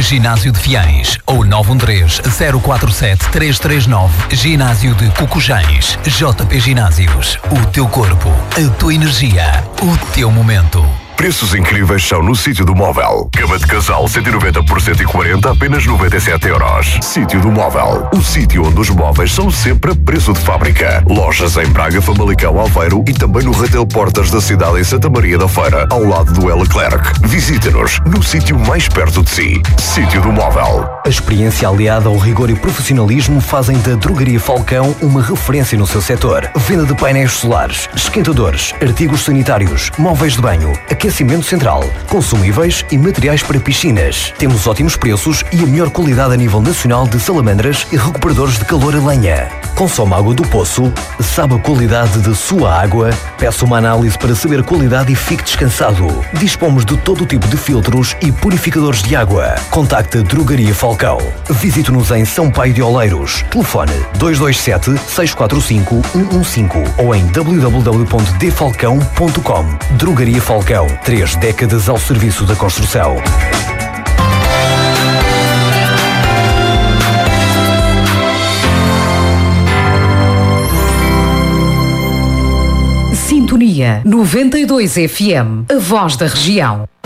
Ginásio de Fiães ou 913-047-339 Ginásio de Cocujães. JP Ginásios, o teu corpo, a tua energia, o teu momento. Preços incríveis são no Sítio do Móvel. Cama de casal 190 por 140, apenas 97 euros. Sítio do Móvel, o sítio onde os móveis são sempre a preço de fábrica. Lojas em Braga, Famalicão, Aveiro e também no Retail Portas da cidade em Santa Maria da Feira, ao lado do Leclerc. Visite-nos no sítio mais perto de si. Sítio do Móvel. A experiência aliada ao rigor e profissionalismo fazem da Drogaria Falcão uma referência no seu setor. Venda de painéis solares, esquentadores, artigos sanitários, móveis de banho, aquecimento central, consumíveis e materiais para piscinas. Temos ótimos preços e a melhor qualidade a nível nacional de salamandras e recuperadores de calor a lenha. Consome água do poço? Sabe a qualidade da sua água? Peça uma análise para saber a qualidade e fique descansado. Dispomos de todo o tipo de filtros e purificadores de água. Contacte a Drogaria Falcão. Visite-nos em São Paio de Oleiros. Telefone 227-645-115 ou em www.dfalcão.com. Drogaria Falcão. 3 décadas ao serviço da construção. Sintonia 92 FM, a voz da região.